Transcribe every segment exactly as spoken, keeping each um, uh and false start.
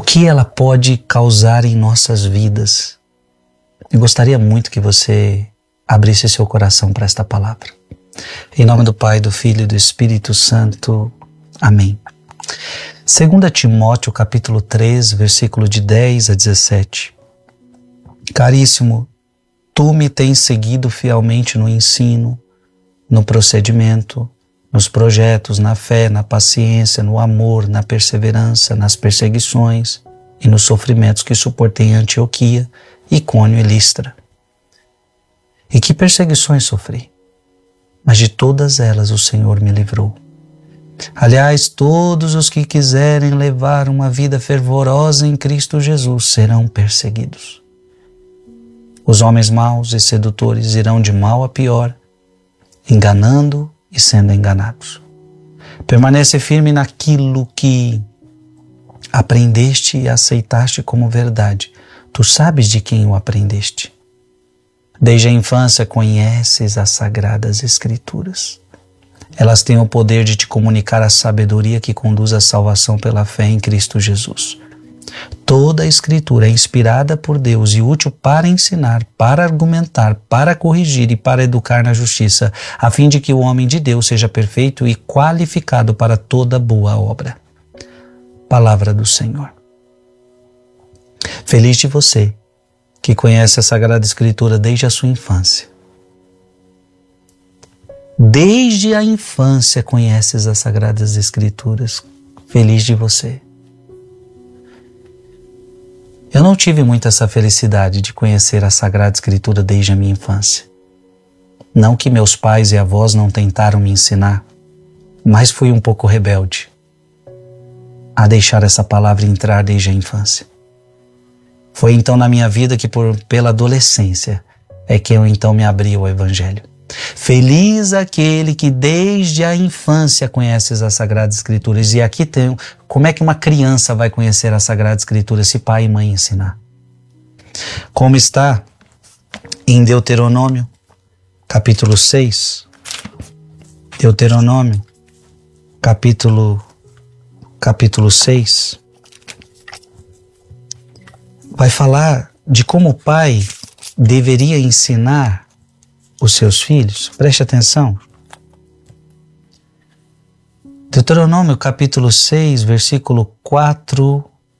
que ela pode causar em nossas vidas. Eu gostaria muito que você abrisse seu coração para esta palavra. Em nome do Pai, do Filho e do Espírito Santo. Amém. Segunda Timóteo, capítulo três, versículo de dez a dezessete. Caríssimo, tu me tens seguido fielmente no ensino, no procedimento, nos projetos, na fé, na paciência, no amor, na perseverança, nas perseguições e nos sofrimentos que suportei em Antioquia, Icônio e Listra. E que perseguições sofri, mas de todas elas o Senhor me livrou. Aliás, todos os que quiserem levar uma vida fervorosa em Cristo Jesus serão perseguidos. Os homens maus e sedutores irão de mal a pior, enganando e sendo enganados. Permanece firme naquilo que aprendeste e aceitaste como verdade. Tu sabes de quem o aprendeste. Desde a infância conheces as sagradas Escrituras. Elas têm o poder de te comunicar a sabedoria que conduz à salvação pela fé em Cristo Jesus. Toda a Escritura é inspirada por Deus e útil para ensinar, para argumentar, para corrigir e para educar na justiça, a fim de que o homem de Deus seja perfeito e qualificado para toda boa obra. Palavra do Senhor. Feliz de você que conhece a Sagrada Escritura desde a sua infância. Desde a infância conheces as Sagradas Escrituras. Feliz de você. Eu não tive muito essa felicidade de conhecer a Sagrada Escritura desde a minha infância. Não que meus pais e avós não tentaram me ensinar, mas fui um pouco rebelde a deixar essa palavra entrar desde a infância. Foi então na minha vida que por, pela adolescência é que eu então me abri ao Evangelho. Feliz aquele que desde a infância conhece as Sagradas Escrituras. E aqui tem como é que uma criança vai conhecer a Sagrada Escritura se pai e mãe ensinar. Como está em Deuteronômio, capítulo seis. Deuteronômio, capítulo, capítulo seis. Vai falar de como o pai deveria ensinar os seus filhos. Preste atenção. Deuteronômio capítulo seis, versículo quatro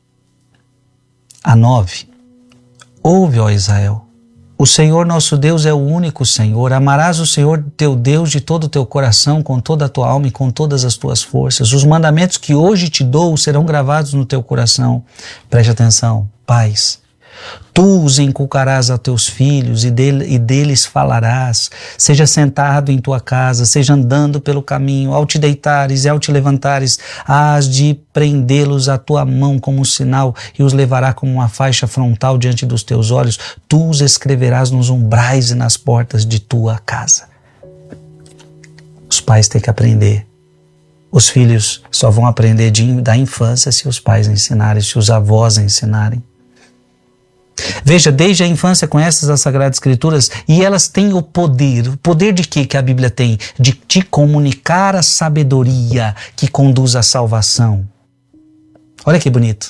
a nove. Ouve, ó Israel, o Senhor nosso Deus é o único Senhor. Amarás o Senhor teu Deus de todo o teu coração, com toda a tua alma e com todas as tuas forças. Os mandamentos que hoje te dou serão gravados no teu coração. Preste atenção, pais. Tu os inculcarás a teus filhos e, dele, e deles falarás, seja sentado em tua casa, seja andando pelo caminho, ao te deitares e ao te levantares, hás de prendê-los à tua mão como um sinal e os levará como uma faixa frontal diante dos teus olhos. Tu os escreverás nos umbrais e nas portas de tua casa. Os pais têm que aprender. Os filhos só vão aprender de, da infância se os pais ensinarem, se os avós ensinarem. Veja, desde a infância conheces as Sagradas Escrituras e elas têm o poder. O poder de quê que a Bíblia tem? De te comunicar a sabedoria que conduz à salvação. Olha que bonito.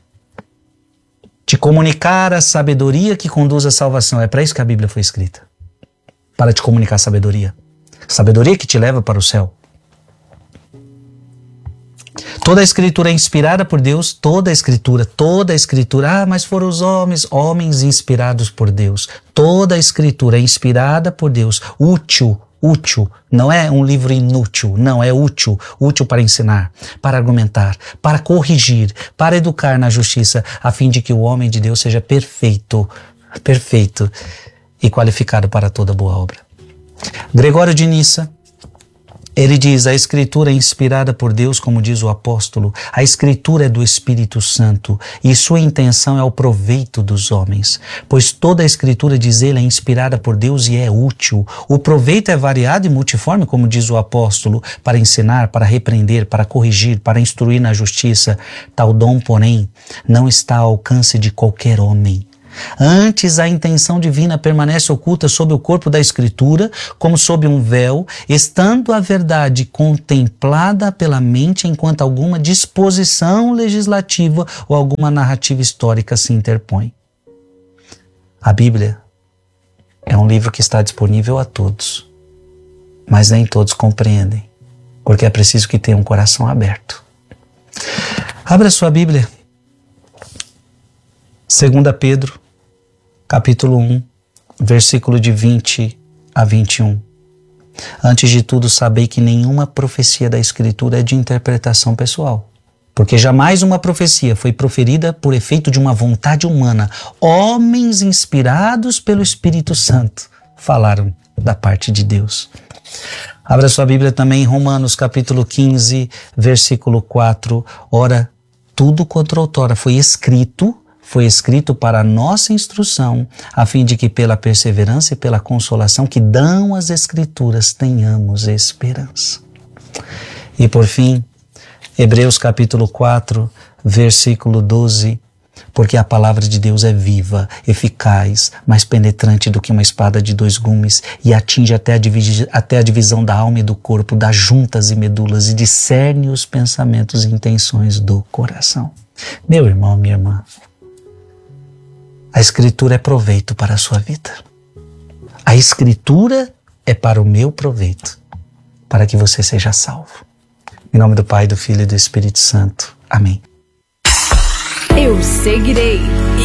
Te comunicar a sabedoria que conduz à salvação. É para isso que a Bíblia foi escrita. Para te comunicar a sabedoria. Sabedoria que te leva para o céu. Toda a Escritura é inspirada por Deus, toda a Escritura, toda a Escritura. Ah, mas foram os homens, homens inspirados por Deus. Toda a Escritura é inspirada por Deus, útil, útil. Não é um livro inútil, não, é útil. Útil para ensinar, para argumentar, para corrigir, para educar na justiça, a fim de que o homem de Deus seja perfeito, perfeito e qualificado para toda boa obra. Gregório de Nissa, ele diz, a Escritura é inspirada por Deus, como diz o apóstolo. A Escritura é do Espírito Santo e sua intenção é o proveito dos homens. Pois toda a Escritura, diz ele, é inspirada por Deus e é útil. O proveito é variado e multiforme, como diz o apóstolo, para ensinar, para repreender, para corrigir, para instruir na justiça. Tal dom, porém, não está ao alcance de qualquer homem. Antes, a intenção divina permanece oculta sob o corpo da Escritura, como sob um véu, estando a verdade contemplada pela mente enquanto alguma disposição legislativa ou alguma narrativa histórica se interpõe. A Bíblia é um livro que está disponível a todos, mas nem todos compreendem, porque é preciso que tenha um coração aberto. Abra sua Bíblia. Segunda Pedro, capítulo um, versículo de vinte a vinte e um. Antes de tudo, sabei que nenhuma profecia da Escritura é de interpretação pessoal, porque jamais uma profecia foi proferida por efeito de uma vontade humana. Homens inspirados pelo Espírito Santo falaram da parte de Deus. Abra sua Bíblia também em Romanos capítulo quinze, versículo quatro. Ora, tudo quanto outrora foi escrito, foi escrito para a nossa instrução, a fim de que pela perseverança e pela consolação que dão as Escrituras tenhamos esperança. E por fim, Hebreus capítulo quatro, versículo doze. Porque a palavra de Deus é viva, eficaz, mais penetrante do que uma espada de dois gumes e atinge até a, divi- até a divisão da alma e do corpo, das juntas e medulas e discerne os pensamentos e intenções do coração. Meu irmão, minha irmã, a Escritura é proveito para a sua vida. A Escritura é para o meu proveito, para que você seja salvo. Em nome do Pai, do Filho e do Espírito Santo. Amém. Eu seguirei.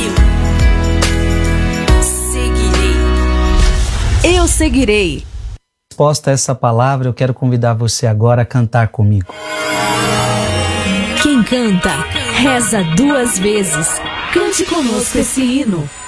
Eu seguirei. Eu seguirei. Resposta a essa palavra, eu quero convidar você agora a cantar comigo. Quem canta, reza duas vezes. Cante conosco esse hino.